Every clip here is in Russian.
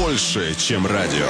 больше, чем радио.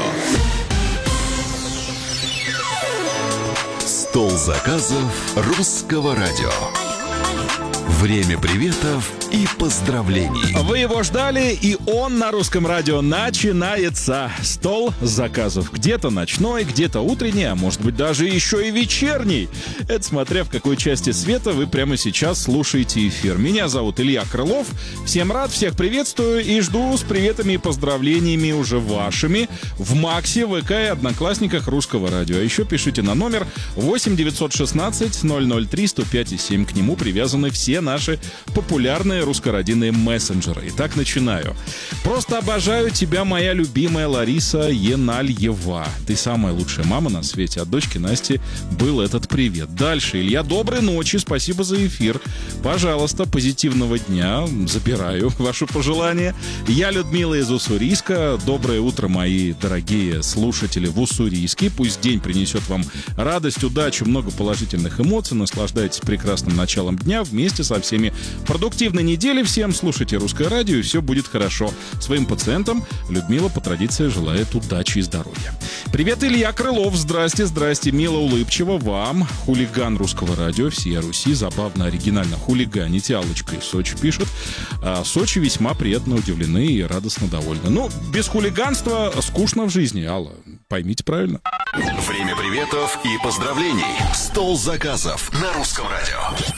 Стол заказов русского радио. Время приветов и поздравлений. Вы его ждали, и он на русском радио начинается. Стол заказов. Где-то ночной, где-то утренний, а может быть даже еще и вечерний. Это смотря в какой части света вы прямо сейчас слушаете эфир. Меня зовут Илья Крылов. Всем рад, всех приветствую и жду с приветами и поздравлениями уже вашими в Максе, ВК и Одноклассниках русского радио. А еще пишите на номер 8 916 003 105 7. К нему привязаны все наши популярные русскородийные мессенджеры. Итак, начинаю. Просто обожаю тебя, моя любимая Лариса Енальева. Ты самая лучшая мама на свете. От дочки Насти был этот привет. Дальше. Илья, доброй ночи. Спасибо за эфир. Пожалуйста, позитивного дня. Забираю ваше пожелание. Я Людмила из Уссурийска. Доброе утро, мои дорогие слушатели в Уссурийске. Пусть день принесет вам радость, удачу, много положительных эмоций. Наслаждайтесь прекрасным началом дня вместе со всеми. Продуктивной недели всем. Слушайте русское радио, и все будет хорошо. Своим пациентам Людмила по традиции желает удачи и здоровья. Привет, Илья Крылов. Здрасте, здрасте. Мило, улыбчиво вам. Хулиган русского радио, всея Руси. Забавно, оригинально хулиганите. Аллочка из Сочи пишет. Сочи весьма приятно удивлены и радостно довольны. Ну, без хулиганства скучно в жизни, Алла. Поймите правильно. Время приветов и поздравлений. Стол заказов на русском радио.